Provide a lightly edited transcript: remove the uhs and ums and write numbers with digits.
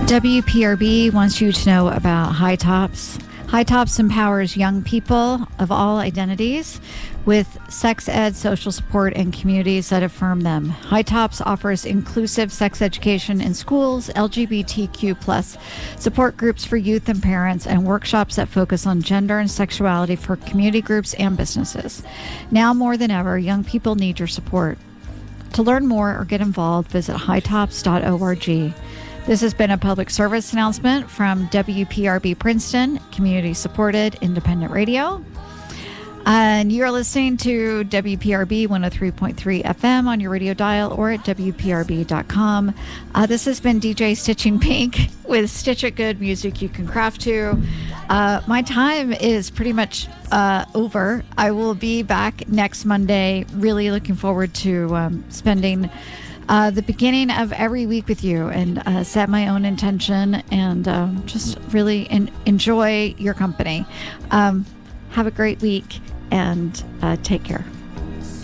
WPRB wants you to know about High Tops. High Tops empowers young people of all identities with sex ed, social support, and communities that affirm them. High Tops offers inclusive sex education in schools, LGBTQ plus support groups for youth and parents, and workshops that focus on gender and sexuality for community groups and businesses. Now more than ever, young people need your support. To learn more or get involved, visit hightops.org. This has been a public service announcement from WPRB Princeton, community-supported independent radio. And you're listening to WPRB 103.3 FM on your radio dial or at WPRB.com. This has been DJ Stitching Pink with Stitch It Good music you can craft to. My time is pretty much over. I will be back next Monday. Really looking forward to spending the beginning of every week with you and set my own intention and just really enjoy your company. Have a great week and take care.